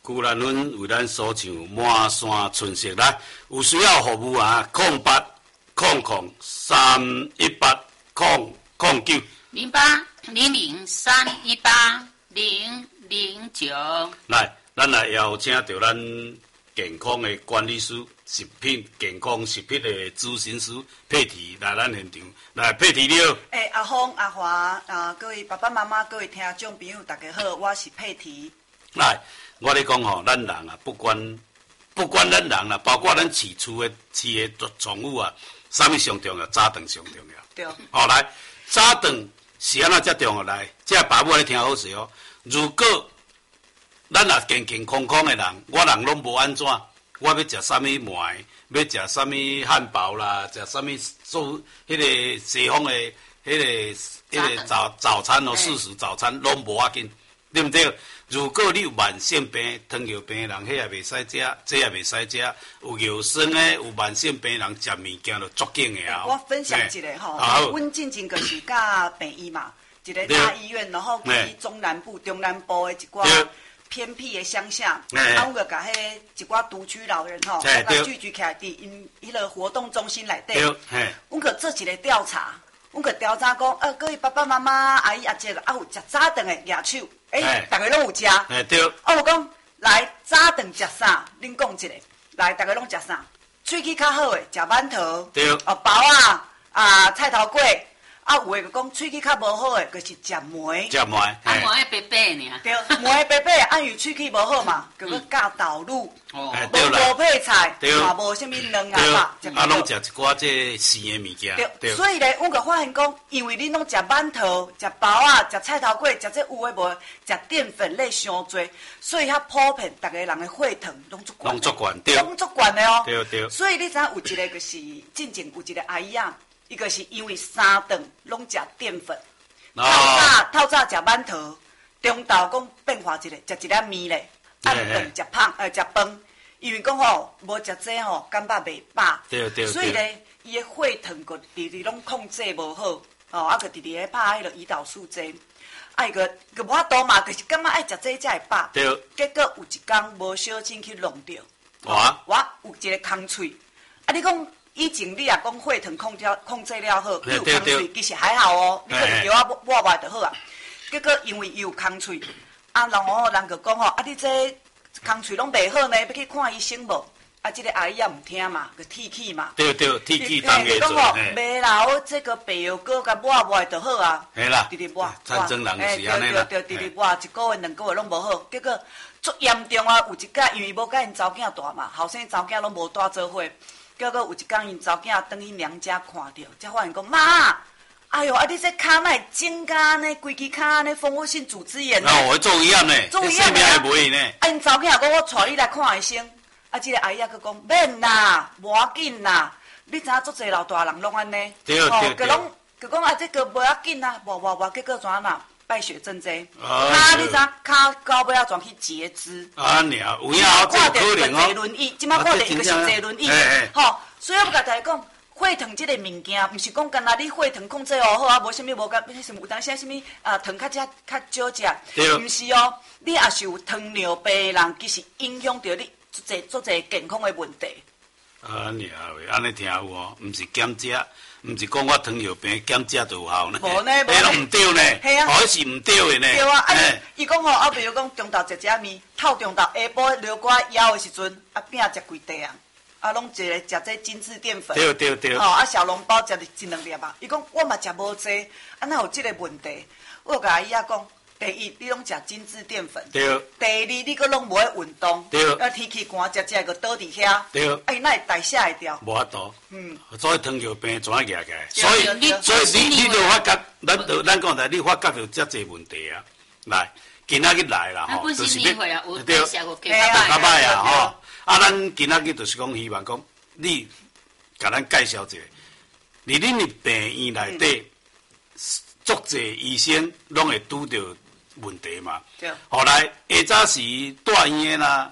古兰芬为咱所唱满山春色来，有需要服务啊，0800380009。 0800318009。 来，咱来邀请到咱健康的管理师、食品健康食品的咨询师佩提来咱现场。来，佩提你好。 阿峰、阿华各位爸爸妈妈、各位听众朋友，大家好，我是佩提。 来，我咧讲吼，咱人啊，不管咱人啊，包括咱饲的宠物啊，啥物上重要？早顿上重要。 对。 好，来，早顿是安怎才重要？来，这爸母咧听好势哦。如果咱也健健康康的人，我人拢无安怎，我要食啥物糜，要食啥物汉堡啦，食啥物做迄个西方的迄个早餐哦，素食早餐拢无要紧，对不对？如果你有慢性病、糖尿病的人，迄也袂使食，这也袂使食。有尿酸的、有慢性病人食物件就足紧的啊。 我分享一个吼，阮进前就是甲病医嘛，一个大医院，然后去中南部、中南部的一寡偏僻的乡下，阮就甲迄一寡独居老人吼，甲聚集起来伫因迄个活动中心内底，阮去做一个调查，阮去调查讲，各位爸爸妈妈、阿姨阿姐有食早顿的举手。大家拢有食。 对。 我讲来早顿食啥？恁讲一个。来，大家拢食啥？喙齿较好的食馒头。 对。 包菜头粿。有诶就讲喙齿较无好的，就是食糜。 食糜。 糜白白尔。 对，糜白白，因为喙齿无好嘛，就去加豆乳。无配菜，嘛无啥物卵啊肉。 拢食一寡这生的物件。 对。所以咧，阮就发现讲，因为恁拢食馒头、食包食菜头粿、食这有诶无，食淀粉类伤多，所以遐普遍，逐个人的血糖拢足悬。拢足悬的哦。 对。 所以你知影有一个就是进前有一个阿姨啊。伊个是因为三顿拢食淀粉，透早食馒头，中昼讲变化一个食一粒面咧，暗顿食饭，因为讲吼无食这吼感觉袂饱， 对， 所以咧伊的血糖个直拢控制无好，个直咧拍迄个胰岛素剂，个无法度嘛，就是感觉爱食这才会饱，结果有一天无小心去弄着，我有一个空喙，你讲。以前你也讲血糖控制了好，你有空喙，其实还好哦，你可能叫我抹就好啊。结果因为伊有空喙，人就讲吼，你这空喙拢袂好呢，要去看医生无？这个阿姨也唔听嘛，就铁气嘛。 对，铁气当个做。 讲吼，袂啦，我这个白药膏甲抹就好啊。 系啦， 直抹。 产生人是安尼啦。 对，直抹，一个月、2个月拢无好，结果足严重啊！有一届因为无甲因查某囝大嘛，后生查某囝拢无带做伙。结果有一天，因查某囝转去娘家看到，才发现讲妈，哎哟，你这骹哪会肿甲呢？规支骹呢，蜂窝性组织炎呢？ 我做一样呢， 做一样呢。因查某囝讲我带你来看医生，这个阿姨佫讲免啦，无要紧啦。你知影足侪老大人拢安尼， 对， 佮讲这个无要紧啦，无，结果怎啦？败血症这，你知骹到尾啊，转去截肢。 有影好这可能哦。 坐轮椅，即摆看到一个是坐轮椅，所以我甲大家讲，血糖这个物件，毋是讲干那你血糖控制好啊，无啥物无甲，什么有当时啥物糖较少食，毋是哦，你也是有糖尿病的人，其实影响到你足侪健康的问题。 安尼听有哦，毋是减食。毋是讲我糖尿病减食就有效呢， 无呢， 拢毋对呢，好是毋对的呢。 对啊，伊讲吼，比如讲中昼食只面，透中昼下晡留过枵的时阵，饼食几块啊，拢一个食这精致淀粉。 对。 小笼包食1-2粒啊。伊讲我嘛食无济，哪有这个问题？我甲阿姨仔讲。第一，你拢食精致淀粉。对。第二，你佫拢无爱运动。对。天气寒，食个倒伫遐。对。哪会代谢会掉？ 无法度。所以糖尿病怎样起来？所以你就发觉，咱讲的，你发觉到遮侪问题啊。来，今仔日来啦吼，就是要对， 较歹啊吼。咱今仔日就是讲，希望讲你，甲咱介绍一下，伫恁的病院内底，足侪医生拢会拄到。问题嘛，后来下早时大医院啦，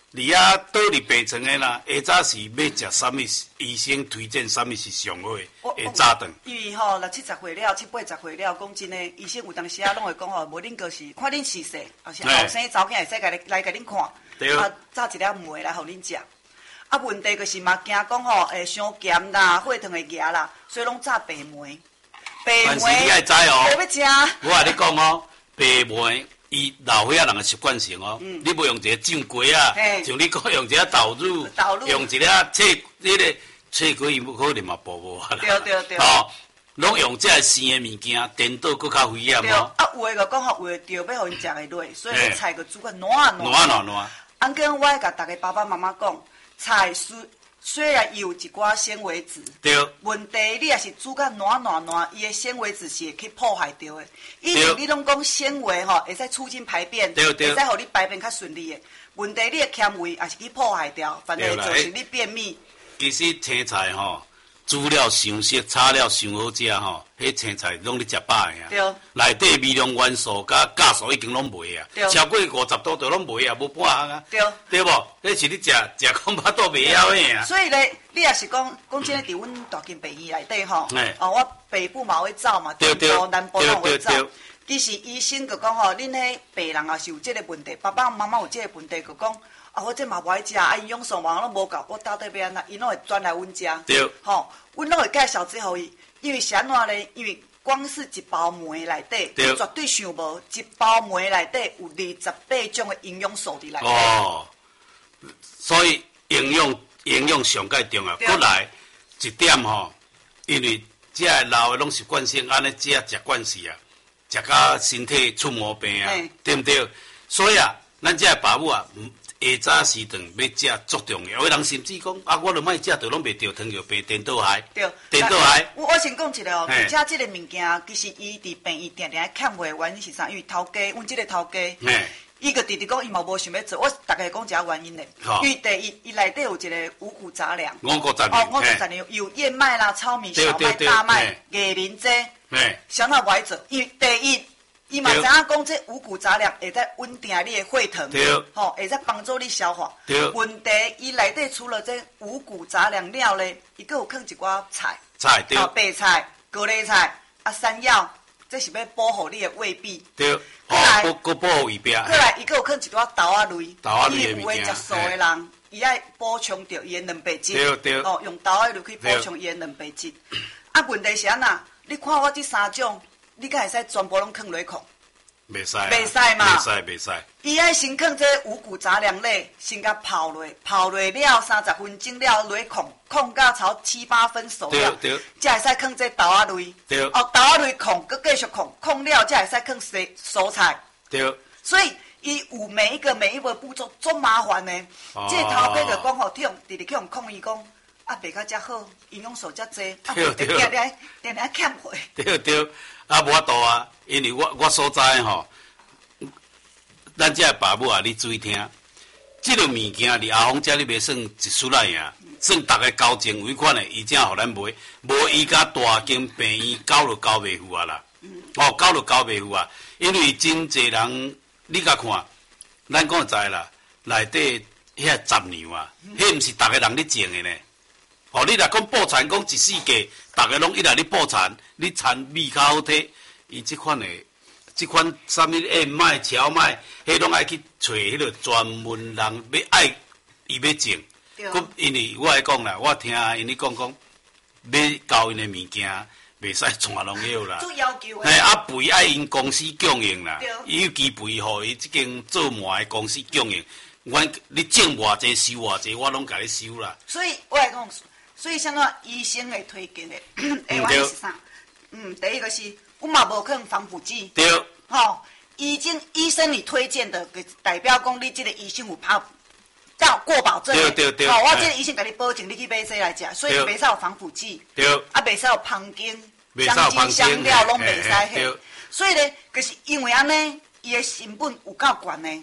你啊倒伫病床的啦，下早是要食啥物？医生推荐啥物是上好的？下早顿。 因为吼，70岁了，70、80岁了，讲真诶，医生有当时啊，拢会讲吼，无恁就是看恁是势，还是后生查囝会使来甲恁看， 对啊，炸一粒糜来互恁食。啊，问题就是嘛，惊讲吼，会伤咸啦，血糖会压啦，所以拢炸白糜。白但是你爱知哦， 要食。 我甲你讲哦，白糜。伊老岁仔人的习惯性哦，你无用一个酱鸡啊，像你讲用一个豆乳，用一个脆粿，伊可能嘛补无啊啦。对。 哦，拢用这生的物件，颠倒搁较危险哦。 啊，有诶个讲吼，为着要互因食会落，所以你菜个煮个烂。安跟我甲大家爸爸妈妈讲，菜虽然有一寡纤维质， 对， 问题你也是煮甲烂，伊的纤维质是会去破坏掉的。以前你拢讲纤维吼，会使促进排便，会使互你排便较顺利的。问题你的纤维也是去破坏掉，反正会造成你便秘。 其实青菜吼，煮了伤熟，炒了伤好食吼，迄青菜拢你食饱的啊。 对。 内底微量元素甲酵素已经拢没啊，超过50度就拢没啊，无半项啊。 对。 对无？迄是你食恐怕肚袂晓的啊。 所以咧，你也是讲真诶，伫阮大金北医内底吼，我北部嘛会走嘛，中部、南部嘛会走。其实医生就讲吼，恁迄病人也是有即个问题，爸爸妈妈有即个问题，就讲我这嘛无爱食，营养素嘛拢无够，我到底要安怎？伊拢会转来阮遮。 对。 吼，阮拢会介绍这互伊，因为是安怎咧？因为光是一包糜内底，绝对想无一包糜内底有28种的营养素伫内底。 哦，所以营养上介重要。过来一点吼，因为这老的拢习惯性安尼食惯势啊，食到身体出毛病啊，对不对？所以啊，咱这爸母啊，下早时段要食足重要。有的人甚至讲啊，我著莫食，就拢袂着糖尿病、颠倒癌。 对， 颠倒癌。 我先讲一个哦，而且这个物件其实伊伫病院定定欠货的原因是啥？因为头家，阮这个头家。伊个直直讲，伊嘛无想要做。我大概讲一个原因咧，因为第一，伊内底有一个五谷杂粮。 五谷杂粮有燕麦啦、糙米、小麦、大麦、椰林这，啥那无爱做？因为第一，伊嘛知影讲这五谷杂粮会在稳定你的血糖，吼，会在帮助你消化。问题伊内底除了这五谷杂粮了咧，伊佫有放一寡菜，白菜、高丽菜、山药。这是要保护你的胃壁。 对，佮保护胃壁。 过来，伊佮有放一寡豆仔类。 豆仔类的物件。伊有诶食素的人，伊爱补充着伊的蛋白质。 对。 哦，用豆仔类去补充伊的蛋白质。啊，问题是安那？你看我这3种，你敢会使全部拢放落放？ 袂使。 袂使嘛。 袂使。 伊爱先放这五谷杂粮类，先甲泡落了30分钟了，落放到超7、8分熟了，才会使放这豆仔类。豆仔类放，佮继续放了，才会使放蔬菜。 对。 所以伊有每一个步骤，足麻烦的。这头家就讲吼，直直去用抗议讲，袂较遮好，营养素遮济，定欠货。 对，无法度啊，因为我所在吼。咱这爸母啊，你注意听，这个物件伫阿峰遮你袂算一输来啊，算大家交情尾款的，伊才互咱买，无伊甲大间病院交就交袂赴啊啦，交就交袂赴啊，因为真侪人，你甲看，咱讲知啦，内底遐杂粮啊，迄毋是逐个人咧种的呢，你若讲补产，讲一世纪，逐个拢一来咧补产，你产味较好摕，伊即款啥物燕麦、荞麦，迄拢爱去找迄个专门人要爱伊要种。佮因为我来讲啦，我听因咧讲，要交因的物件，袂使全拢要啦。 做要求的。肥爱因公司供应啦，伊有机肥互伊即间做糜的公司供应。你种偌济收偌济，我拢甲你收啦。 所以我来讲，像那医生会推荐的，原因是啥？第一个是。我嘛无可能防腐剂， 对， 医生你推荐的，代表讲你这个医生有过保证的， 对， 我这个医生给你保证，你去买这来吃，所以袂使有防腐剂， 对， 袂使有香精、香精、香料拢袂使，所以咧，就是因为安尼，伊的成本有够悬呢，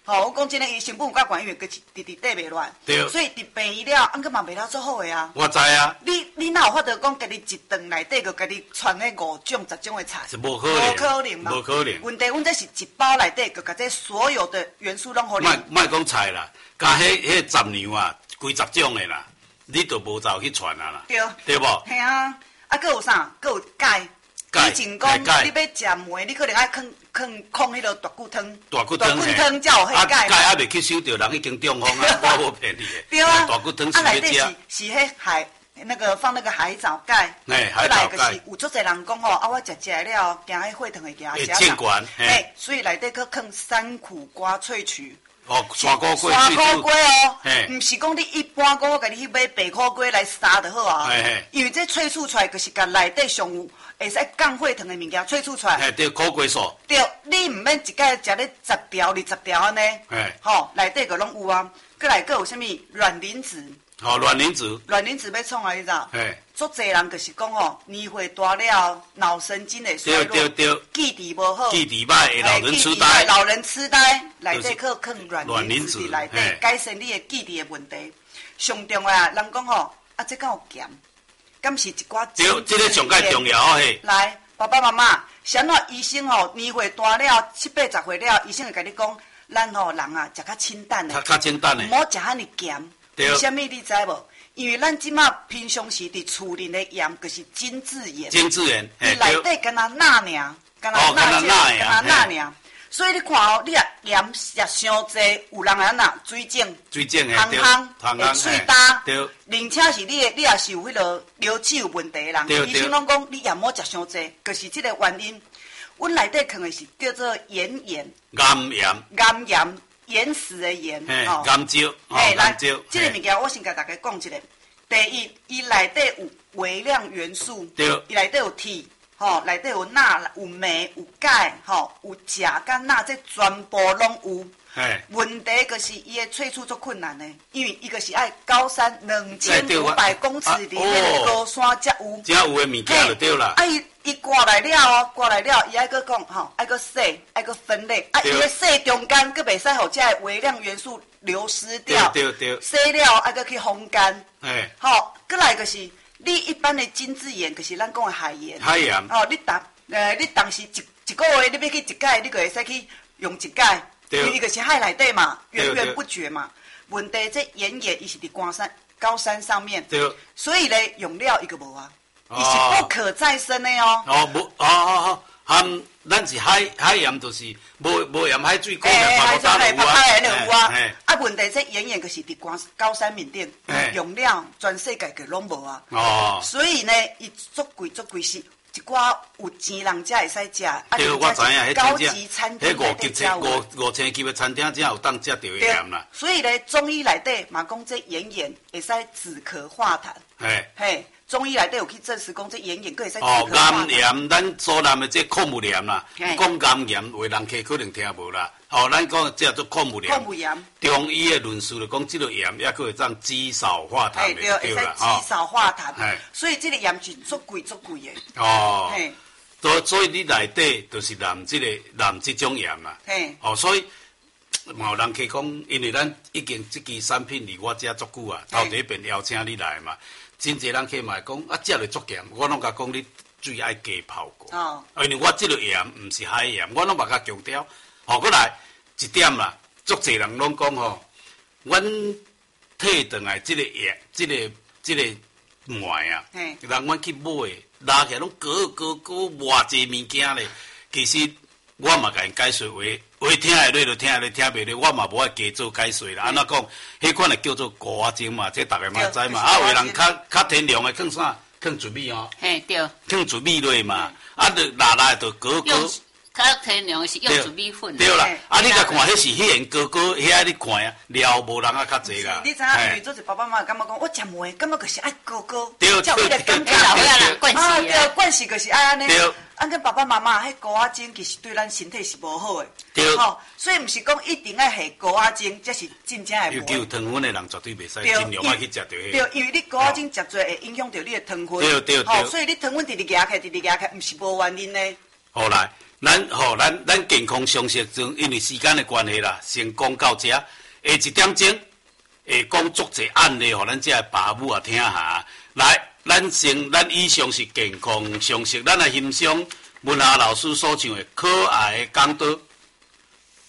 我讲真诶，伊成本有较悬，因为佮直底袂乱。 对。 所以伫病医了，安佮嘛袂了做好诶啊。 我知啊。 你哪有法度讲，家己一顿内底，佮家己传个5种、10种诶菜？ 是无可能。 无可能嘛。 无可能。 问题，阮这是一包内底，佮甲这所有的元素拢互你。 莫讲菜啦，甲迄杂粮啊，几十种诶啦，你都无走去传啊啦。 对。 对无？ 系啊，啊，佮有啥？佮有钙。以前讲，你要食糜，你可能爱放迄个大骨汤。大骨汤才有迄钙。 钙还未吸收到，人已经中风啊！我无骗你诶。 对啊。 大骨汤是要食。 是迄海放那个海藻钙。 海藻钙。 就是有足侪人讲吼，我食了，惊迄血糖会惊食。会管。 所以内底佮放山苦瓜萃取。 山苦瓜。 山苦瓜哦，唔是讲你一般讲我甲你去买白苦瓜来杀就好啊。因为这萃取出来就是甲内底上有。会使降血糖的物件萃取出来， 对，苦瓜素。 对，你唔免一摆食咧10条、20条安尼，内底个拢有啊。过来，有啥物卵磷脂？ 卵磷脂。 卵磷脂要创啊，你知？足侪人就是讲年岁大了，脑神经会衰弱，记忆无好， 记忆歹，老人痴呆。 老人痴呆，内底可放卵磷脂内底，改善你的记忆的问题。上重要，人讲这敢有咸？敢是一寡对，这个上介重要嘿。 来，爸爸妈妈，啥话医生年岁大了，70、80岁了，医生会甲你讲，咱人啊，食较清淡的， 较清淡的， 唔好食遐尼咸。为什么你知无？因为咱即马平常时伫厝里的盐，就是精制盐。精制盐， 伊内底干那钠尔，干那钠尔。所以你看你盐食伤济，有人安那水肿、香会喙焦，而且是你也是有迄个流气有问题的人。医生拢讲你盐莫食伤济，就是这个原因。阮内底放的是叫做岩盐。岩盐，岩石的盐。 岩石。 来，这个物件我先甲大家讲一下。第一，伊内底有微量元素，伊内底有铁。内底有钠、有镁、有钙，有钾、甲钠，这全部拢有。问题就是伊的萃取足困难的，因为伊个是爱高山2500公尺里面的高山才有。 才有的物件就对啦。 伊刮来了，伊爱搁讲爱搁洗，爱搁分类。伊咧洗中间，搁袂使互这微量元素流失掉。 对。 洗了爱搁去烘干。搁来就是。你一般的精制盐，就是咱讲的海盐。你当时一个月你要去一届，你就会使去用一届，因为伊就是海内底嘛，源源不绝嘛。问题这盐伊是伫高山上面，所以咧用料伊个无啊，伊是不可再生的哦。 咱是海盐，就是无盐海水沟海盐就有啊。问题这盐就是伫高山面顶，用料全世界个拢无啊。所以呢，伊足贵是一寡有钱人才会使食。 对，我知影， 高级餐厅五千级的餐厅才有当食到的盐啦。 所以呢，中医内底嘛讲这盐会使止咳化痰。中医内底有去证实讲，这盐佫会使止咳化痰。 岩盐，咱所南的这矿物盐啦，讲岩盐，为人客可能听无啦。咱讲这做矿物盐。 矿物盐。 中医的论述就讲，这个盐也可以当止扫化痰的， 对啦。止扫化痰。所以这个盐是足贵的。 所以你内底就是染这种盐嘛。所以嘛有人客讲，因为咱已经这支产品离我遮足久啊，头第一遍邀请你来嘛。真侪人客嘛讲食落足咸，我拢甲讲你水爱加泡过。因为我这个盐唔是海盐，我拢把它强调。过来一点啦，足侪人拢讲阮摕转来这个盐，这个糜啊，人阮去买，拿起来拢高偌济物件咧。其实我嘛甲因解说话听会落就听会落，听袂落我嘛无爱加做解说啦。安怎讲？迄款会叫做古仔精嘛，这大家嘛知嘛。有的人较天良的，放啥？放糯米哦。 对。 放糯米落嘛，就拉就高。 较天良是用糯米粉。 对啦，你甲看，迄是迄样高，遐你看啊，料无人啊较济啦。 你知影，因为做一爸爸妈妈感觉讲，我食糜，感觉就是爱高。 对。 老岁人惯势对，惯势就是爱安尼。对。跟爸爸妈妈，迄高仔精其实对咱身体是无好的。 对。 所以毋是讲一定要下高仔精，才是真正的。 尤其有糖分的人绝对袂使尽量爱去食到迄。 对，因为你高仔精食多会影响到你的糖分。 对。 所以你糖分直直压起，毋是无原因的。 好来，咱健康常识中，因为时间的关系啦，先讲到这。下1点钟会讲足侪案例，互咱这爸母啊听下。来，咱以上是健康常识，咱来欣赏文夏老师所唱的可爱的港岛。